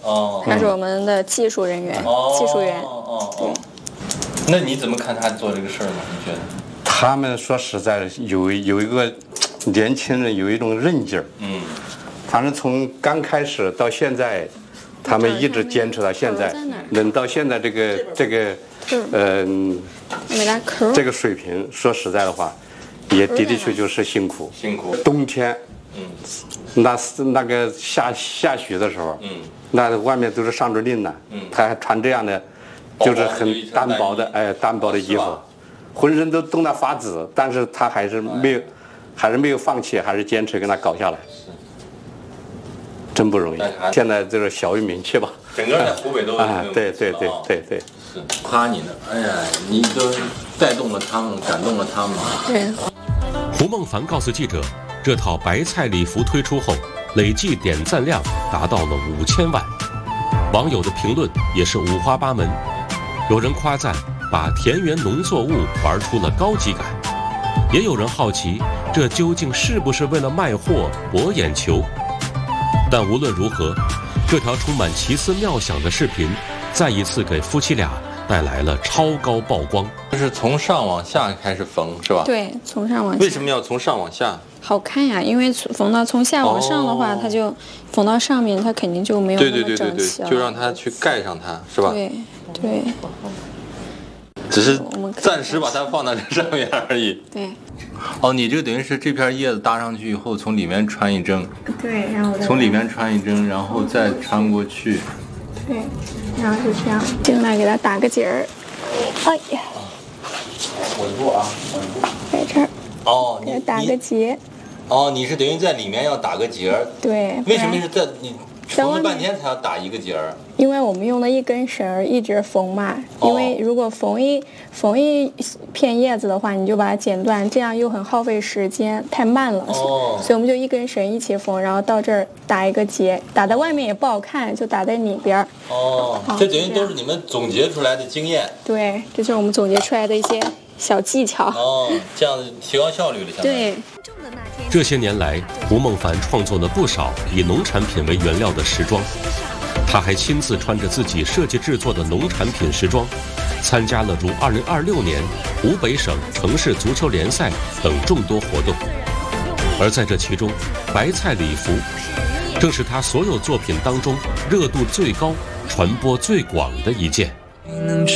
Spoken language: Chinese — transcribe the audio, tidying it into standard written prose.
哦， 他是我们的技术人员，技术员。对。 那你怎么看他做这个事儿呢？你觉得？ 他们说实在的，有一个年轻人有一种韧劲儿。反正从刚开始到现在，他们一直坚持到现在，能到现在这个这个水平，说实在的话，也的的确确是辛苦。冬天，那个下雪的时候，那外面都是上着淋呢，他还穿这样的，就是很单薄的衣服，浑身都冻得发紫，但是他还是没有放弃，还是坚持跟他搞下来。真不容易，现在就是小有名气吧。 整个在湖北都对。 是夸你呢，哎呀，你都带动了他们，感动了他们。 对。 胡梦凡告诉记者，这套白菜礼服推出后，累计点赞量达到了5000万，网友的评论也是五花八门，有人夸赞把田园农作物玩出了高级感，也有人好奇这究竟是不是为了卖货博眼球。但无论如何，这条充满奇思妙想的视频再一次给夫妻俩带来了超高曝光。 就是从上往下开始缝是吧？ 对，从上往下。 为什么要从上往下？ 好看呀，因为缝到从下往上的话，它就缝到上面，它肯定就没有那么整齐了。 就让它去盖上它，是吧？ 对。 只是暂时把它放在这上面而已。 对。 哦，你这个等于是这片叶子搭上去以后，从里面穿一针。 对，然后从里面穿一针，然后再穿过去。 对，然后就这样，进来给它打个结儿。哎呀， 稳住啊！ 在这儿。 哦， 给它打个结。 哦，你是等于在里面要打个结儿。 对。 为什么是在你缝了半天才要打一个结儿？ 因为我们用了一根绳儿一直缝嘛，因为如果缝一片叶子的话，你就把它剪断，这样又很耗费时间，太慢了。所以我们就一根绳一起缝，然后到这儿打一个结，打在外面也不好看，就打在里边。 这等于都是你们总结出来的经验。 对，这就是我们总结出来的一些小技巧。 这样提高效率了。 对。 这些年来，胡梦凡创作了不少以农产品为原料的时装，他还亲自穿着自己设计制作的农产品时装，参加了如2026年湖北省城市足球联赛等众多活动。而在这其中，白菜礼服正是他所有作品当中热度最高、传播最广的一件。